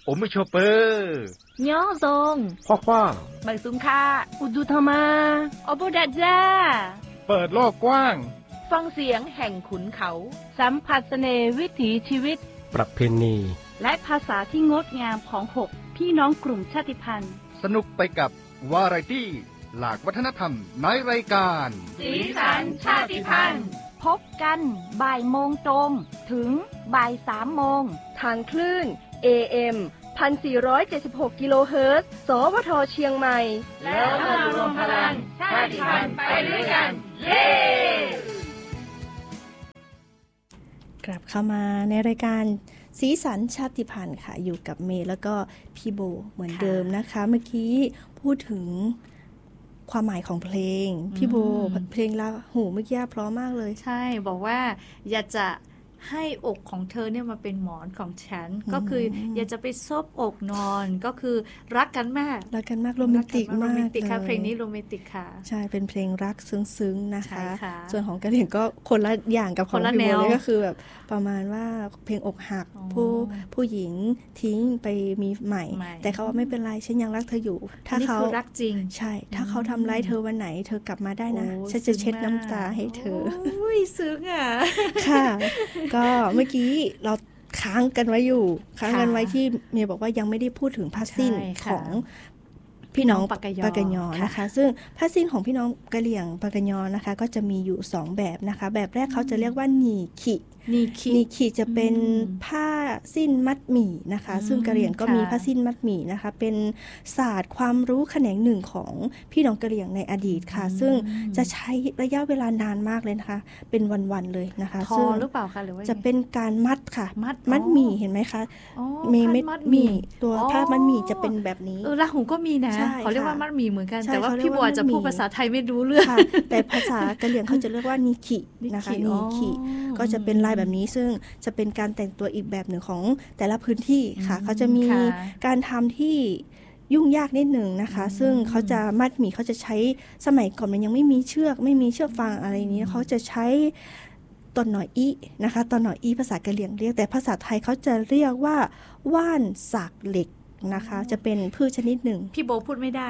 โอไม่ชอเปอร์ย่อทรงคว้างใบสุงค่าอุดุธมาอบุดัดจ้าเปิดโลกกว้างฟังเสียงแห่งขุนเขาสัมผัสเสน่ห์วิถีชีวิตประเพณีและภาษาที่งดงามของ6พี่น้องกลุ่มชาติพันธุ์สนุกไปกับวาไรตี้หลากวัฒนธรรมในรายการสีสันชาติพันธุ์พบกันบ่ายโมงตรงถึงบ่าย3 โมงทางคลื่น AM 1476 กิโลเฮิรตซ์ สวท เชียงใหม่แล้วมารวมพลังชาติพันธุ์ไปด้วยกันเย้กลับเข้ามาในรายการสีสันชาติพันธุ์ค่ะอยู่กับเมย์แล้วก็พี่โบเหมือนเดิมนะคะเมื่อกี้พูดถึงความหมายของเพลงพี่โบเพลงละหูเมื่อกี้เพราะมากเลยใช่บอกว่าอยากจะให้อกของเธอเนี่ยมาเป็นหมอนของฉันก็คืออยากจะไปซบอกนอนก็คือรักกันมากรักกันมากโรแมนติกมากโรแมนติกค่ะเพลงนี้โรแมนติกค่ะใช่เป็นเพลงรักซึ้งๆนะคะส่วนของกะเหรี่ยงก็คนละอย่างกับของพี่โบเลยก็คือแบบประมาณว่าเพลงอกหักผู้หญิงทิ้งไปมีใหม่แต่เขาว่าไม่เป็นไรฉันยังรักเธออยู่ถ้าเขารักจริงใช่ถ้าเขาทำร้ายเธอวันไหนเธอกลับมาได้นะฉันจะเช็ดน้ำตาให้เธออุ้ยซึ้งอ่ะค่ะก็เมื่อกี้เราค้างกันไว้ที่เมียบอกว่ายังไม่ได้พูดถึงผ้าสิ้นของพี่น้องปากกยอนะคะซึ่งผ้าสิ้นของพี่น้องกะเหรี่ยงปากกยอนะคะก็จะมีอยู่2แบบนะคะแบบแรกเขาจะเรียกว่านีขิจะเป็นผ้าสิ้นมัดหมี่นะคะซึ่งกะเหรี่ยงก็มีผ้าสิ้นมัดหมี่นะคะเป็นศาสตร์ความรู้แขนงหนึ่งของพี่น้องกะเหรี่ยงในอดีตค่ะซึ่งจะใช้ระยะเวลานานมากเลยนะคะเป็นวันๆเลยนะคะทอหรือเปล่าคะหรือว่าจะเป็นการมัดค่ะมัดหมี่เห็นไหมคะเม็ดหมี่ตัวผ้ามัดหมี่จะเป็นแบบนี้ละหูก็มีนะเขาเรียกว่ามัดหมี่เหมือนกันแต่ว่าพี่บัวจะพูดภาษาไทยไม่รู้เรื่องแต่ภาษากะเหรี่ยงเขาจะเรียกว่านีขินะคะนีขิก็จะเป็นลายแบบนี้ซึ่งจะเป็นการแต่งตัวอีกแบบหนึ่งของแต่ละพื้นที่ค่ะเขาจะมีการทำที่ยุ่งยากนิดหนึ่งนะคะซึ่งเขาจะมัดหมี่เขาจะใช้สมัยก่อนมันยังไม่มีเชือกฟางอะไรนี้เขาจะใช้ตอนหน่อยอีนะคะตอนหน่อยอีภาษากะเหรี่ยงเรียกแต่ภาษาไทยเขาจะเรียกว่าว่านสากเหล็กนะคะจะเป็นพืชชนิดหนึ่งพี่โบพูดไม่ได้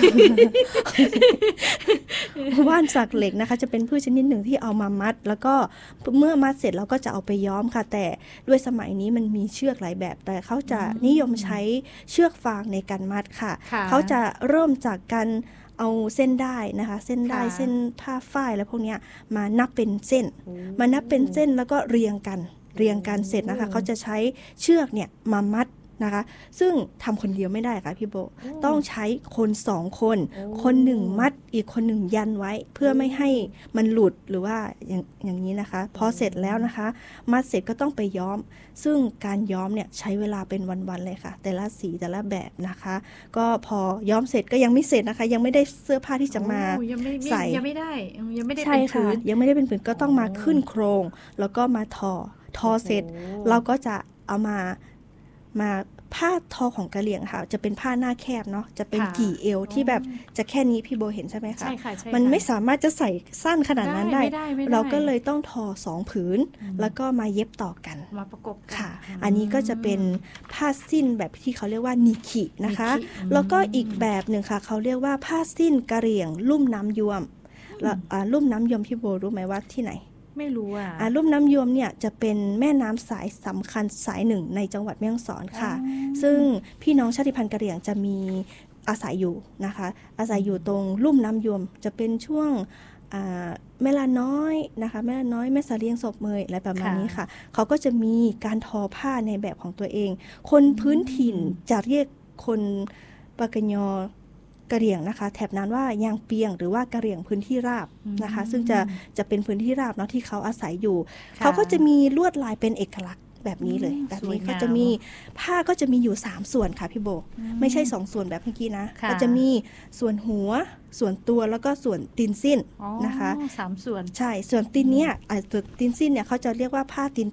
ว่านสักเหล็กนะคะจะเป็นพืชชนิดหนึ่งที่เอามามัดแล้วก็เมื่อมัดเสร็จเราก็จะเอาไปย้อมค่ะแต่ด้วยสมัยนี้มันมีเชือกหลายแบบแต่เขาจะนิยมใช้เชือกฟางในการมัดค่ะเขาจะเริ่มจากการเอาเส้นได้นะคะเส้นได้เส้นผ้าฝ้ายแล้วพวกนี้มานับเป็นเส้นแล้วก็เรียงกันเสร็จนะคะเขาจะใช้เชือกเนี่ยมามัดนะคะซึ่งทำคนเดียวไม่ได้ค่ะพี่โบต้องใช้คนคนหนึ่งมัดอีกคนหนึ่งยันไว้เพื่อไม่ให้มันหลุดหรือว่าอย่างนี้นะคะพอเสร็จแล้วนะคะมัดเสร็จก็ต้องไปย้อมซึ่งการย้อมเนี่ยใช้เวลาเป็นวันๆเลยค่ะแต่ละสีแต่ละแบบนะคะก็พอย้อมเสร็จก็ยังไม่เสร็จนะคะยังไม่ได้เสื้อผ้าที่จะมาใส่ยังไม่ได้ใช่ค่ะยังไม่ได้เป็นผืนก็ต้องมาขึ้นโครงแล้วก็มาทอเสร็จเราก็จะเอามาผ้าทอของกะเหรี่ยงค่ะจะเป็นผ้าหน้าแคบเนาะจะเป็นกี่เอวที่แบบจะแค่นี้พี่โบเห็นใช่ไหมคะใช่ค่ะมันไม่สามารถจะใส่สั้นขนาดนั้นได้เราก็เลยต้องทอ2ผืนแล้วก็มาเย็บต่อกันมาประกบค่ะอันนี้ก็จะเป็นผ้าสิ้นแบบที่เขาเรียกว่านิขินะคะแล้วก็อีกแบบหนึ่งค่ะเขาเรียกว่าผ้าสิ้นกะเหรี่ยงลุ่มน้ำยวมลุ่มน้ำยวมพี่โบรู้ไหมว่าที่ไหนไม่รู้ลุ่มน้ำยวมเนี่ยจะเป็นแม่น้ำสายสำคัญสายหนึ่งในจังหวัดแม่ฮ่องสอนค่ะซึ่งพี่น้องชาติพันธุ์กะเหรี่ยงจะมีอาศัยอยู่นะคะอาศัยอยู่ตรงลุ่มน้ำยวมจะเป็นช่วงแม่ละน้อยนะคะแม่ละน้อยแม่สาเลียงศพเมยอะไรประมาณนี้ค่ะเขาก็จะมีการทอผ้าในแบบของตัวเองคนพื้นถิ่นจะเรียกคนปากกยอกะเหรี่ยงนะคะแถบนั้นว่ายางเปียงหรือว่ากะเหรี่ยงพื้นที่ราบนะคะซึ่งจะเป็นพื้นที่ราบเนาะที่เขาอาศัยอยู่เขาก็จะมีลวดลายเป็นเอกลักษณ์แบบนี้เลยแบบนี้เขาจะมีผ้าก็จะมีอยู่3ส่วนค่ะพี่โบไม่ใช่2ส่วนแบบเมื่อกี้นะก็จะมีส่วนหัวส่วนตัวแล้วก็ส่วนตีนสิ้นนะคะ 3ส่วนใช่ส่วนตีนเนี้ยส่วนตีนสิ้นเนี่ยเขาจะเรียกว่าผ้าตีนจก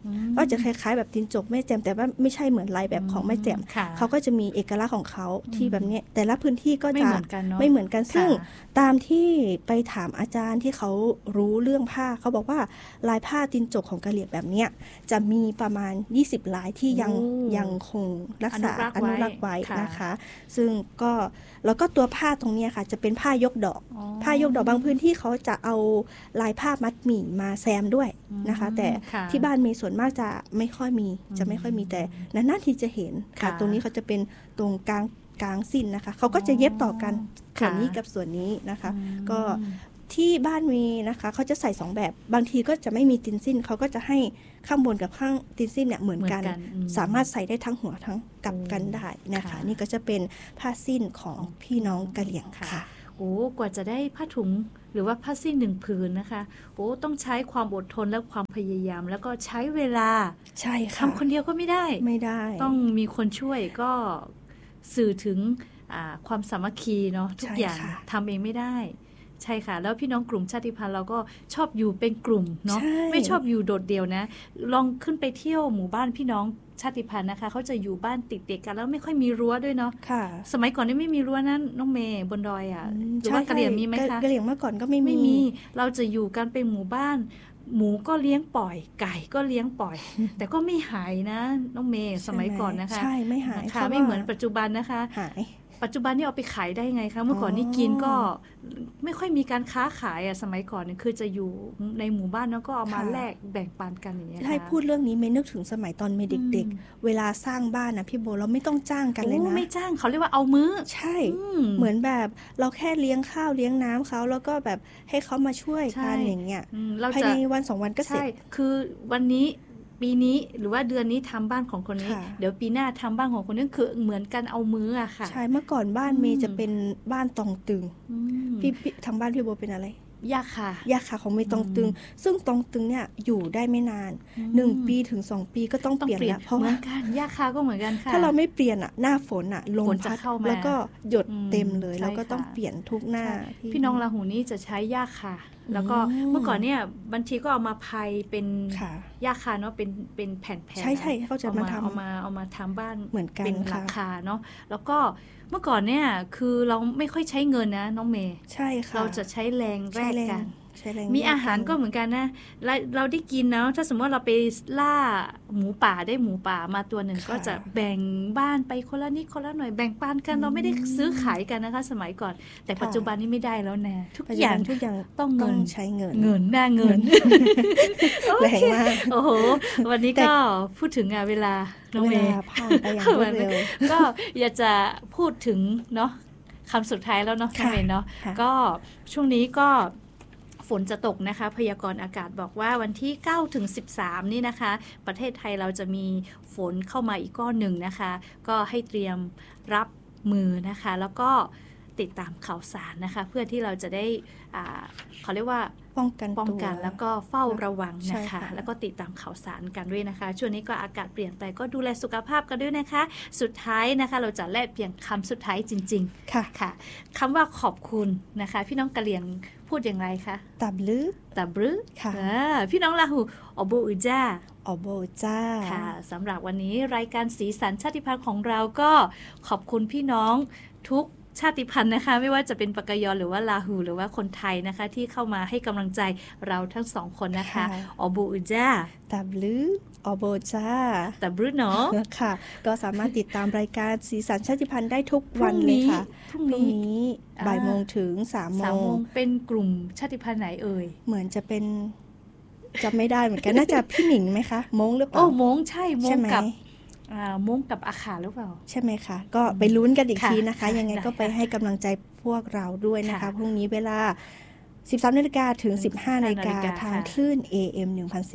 ก็จะคล้ายๆแบบตีนจกแม่แจ่มแต่ว่าไม่ใช่เหมือนลายแบบของแม่แจ่มเขาก็จะมีเอกลักษณ์ของเขาที่แบบนี้แต่ละพื้นที่ก็จะไม่เหมือนกันซึ่งตามที่ไปถามอาจารย์ที่เขารู้เรื่องผ้าเขาบอกว่าลายผ้าตีนจกของกะเหรี่ยงแบบนี้จะมีประมาณ20ลายที่ยังคงรักษาอนุรักษ์ไว้นะคะซึ่งก็แล้วก็ตัวผ้าตรงนี้ค่ะจะเป็นผ้ายกดอกผ้ายกดอกบางพื้นที่เขาจะเอาลายผ้ามัดหมี่มาแซมด้วยนะคะแต่ที่บ้านมีส่วนมากจะไม่ค่อยมีแต่นานๆที่จะเห็นค่ะตรงนี้เขาจะเป็นตรงกลางสิ้นนะคะเขาก็จะเย็บต่อกันส่วนนี้กับส่วนนี้นะคะก็ที่บ้านมีนะคะเขาจะใส่2แบบบางทีก็จะไม่มีตีนสิ้นเขาก็จะให้ข้างบนกับข้างตีนสิ้นเนี่ยเหมือนกันสามารถใส่ได้ทั้งหัวทั้งกลับกันได้นะคะนี่ก็จะเป็นผ้าสิ้นของพี่น้องกะเหรี่ยงค่ะโอ้กว่าจะได้ผ้าถุงหรือว่าผ้าสิ้น1ผืนนะคะโอ้ต้องใช้ความอดทนและความพยายามแล้วก็ใช้เวลาใช่ค่ะทำคนเดียวก็ไม่ได้ต้องมีคนช่วยก็สื่อถึงความสามัคคีเนาะทุกอย่างทำเองไม่ได้ใช่ค่ะแล้วพี่น้องกลุ่มชาติพันธุ์เราก็ชอบอยู่เป็นกลุ่มเนาะไม่ชอบอยู่โดดเดี่ยวนะลองขึ้นไปเที่ยวหมู่บ้านพี่น้องชาติพันธุ์นะคะเขาจะอยู่บ้านติดๆกันแล้วไม่ค่อยมีรั้วด้วยเนาะสมัยก่อนนี่ไม่มีรั้วนะน้องเมย์บนดอยหรือว่ากะเหรี่ยงมีไหมคะกะเหรี่ยงเมื่อก่อนก็ไม่มีเราจะอยู่กันเป็นหมู่บ้านหมูก็เลี้ยงปล่อยไก่ก็เลี้ยงปล่อย แต่ก็ไม่หายนะน้องเมย์สมัยก่อนนะคะใช่ไม่หายค่ะไม่เหมือนปัจจุบันนะคะหายปัจจุบันนี่เอาไปขายได้ไงคะเมื่อก่อนนี่กินก็ไม่ค่อยมีการค้าขายสมัยก่อนเนี่ยคือจะอยู่ในหมู่บ้านแล้วก็เอามาแลกแบ่งปันกันอย่างเงี้ยให้พูดเรื่องนี้ไม่นึกถึงสมัยตอนเมย์เด็กๆเวลาสร้างบ้านนะพี่โบเราไม่ต้องจ้างกันเลยนะไม่จ้างเขาเรียกว่าเอามื้อใช่เหมือนแบบเราแค่เลี้ยงข้าวเลี้ยงน้ำเขาแล้วก็แบบให้เขามาช่วยกันอย่างเงี้ยภายในวัน2วันก็เสร็จคือวันนี้ปีนี้หรือว่าเดือนนี้ทำบ้านของคนนี้เดี๋ยวปีหน้าทำบ้านของคนนี้คือเหมือนกันเอามืออะค่ะใช่เมื่อก่อนบ้านเมย์จะเป็นบ้านตองตึงพี่ทำบ้านพี่โบเป็นอะไรยากค่ะของเมย์ตองตึงซึ่งตองตึงเนี่ยอยู่ได้ไม่นาน1ปีถึง2ปีก็ต้องเปลี่ยนแล้วเพราะเหมือนกันยากค่ะก็เหมือนกันค่ะถ้าเราไม่เปลี่ยนหน้าฝนลมพัดแล้วก็หยดเต็มเลยแล้วก็ต้องเปลี่ยนทุกหน้าพี่น้องลาหูนี่จะใช้ยากค่ะแล้วก็เมื่อก่อนเนี่ยบางทีก็เอามาไพเป็นยาคาเนาะเป็นแผ่นๆใช่ๆเขาจะมาทำเอามาทำบ้านเหมือนกันเป็นหลังคาเนาะแล้วก็เมื่อก่อนเนี่ยคือเราไม่ค่อยใช้เงินนะน้องเมย์ใช่ค่ะเราจะใช้แรงแรกกันมีอาหารก็เหมือนกันนะเราได้กินนะถ้าสมมติว่าเราไปล่าหมูป่าได้หมูป่ามาตัวหนึ่งก็จะแบ่งบ้านไปคนละนิดคนละหน่อยแบ่งปันกันเราไม่ได้ซื้อขายกันนะคะสมัยก่อนแต่ปัจจุบันนี้ไม่ได้แล้วนะทุกอย่างต้องใช้เงินหน้าเงินแรงมากโอ้โหวันนี้ก็พูดถึงเวลาน้องเมย์ผ่านไปอย่างรวดเร็วก็อยากจะพูดถึงเนาะคำสุดท้ายแล้วเนาะน้องเมย์เนาะก็ช่วงนี้ก็ฝนจะตกนะคะพยากรณ์อากาศบอกว่าวันที่9ถึง13นี่นะคะประเทศไทยเราจะมีฝนเข้ามาอีกก้อนหนึ่งนะคะก็ให้เตรียมรับมือนะคะแล้วก็ติดตามข่าวสารนะคะเพื่อที่เราจะได้เขาเรียกว่าป้องกันแล้วก็เฝ้าระวังนะคะแล้วก็ติดตามข่าวสารกันด้วยนะคะช่วงนี้ก็อากาศเปลี่ยนไปก็ดูแลสุขภาพกันด้วยนะคะสุดท้ายนะคะเราจะแลกเพียงคำสุดท้ายจริงๆค่ะคำว่าขอบคุณนะคะพี่น้องกะเหรี่ยงพูดอย่างไรคะตับลือค่ะพี่น้องลาหูอโบอุจ้าค่ะสำหรับวันนี้รายการสีสันชาติพันธุ์ของเราก็ขอบคุณพี่น้องทุกชาติพันธุ์นะคะไม่ว่าจะเป็นปากยอหรือว่าลาหูหรือว่าคนไทยนะคะที่เข้ามาให้กำลังใจเราทั้ง2คนนะคะอบูอุจ้าตับลืออโบจ้าตับลือเนาะค่ะก็สามารถติดตามรายการสีสันชาติพันธุ์ได้ทุกวันเลยค่ะพรุ่งนี้บ่ายโมงถึง3 โมงเป็นกลุ่มชาติพันธุ์ไหนเอ่ยเหมือนจะเป็นจำไม่ได้เหมือนกันน่าจะพี่หนิงไหมคะมงหรือเปล่ามงใช่มงกับมงกับอาขาหรือเปล่าใช่ไหมคะก็ไปลุ้นกันอีกทีนะคะยังไงก็ไปให้กำลังใจพวกเราด้วยนะคะพรุ่งนี้เวลา 13 นาฬิกาถึง 15 นาฬิกาทางคลื่น AM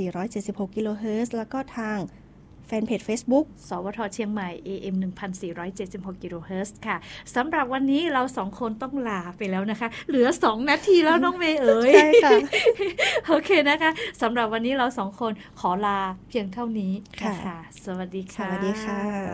1476 กิโลเฮิรตซ์แล้วก็ทางแฟนเพจ Facebook สวทเชียงใหม่ AM 1476 กิโลเฮิรตซ์ค่ะสำหรับวันนี้เรา2คนต้องลาไปแล้วนะคะเหลือ2นาทีแล้วน้องเมย์เอ๋ยใช่ค่ะโอเคนะคะสำหรับวันนี้เรา2คนขอลาเพียงเท่านี้ค่ะสวัสดีค่ะสวัสดีค่ะ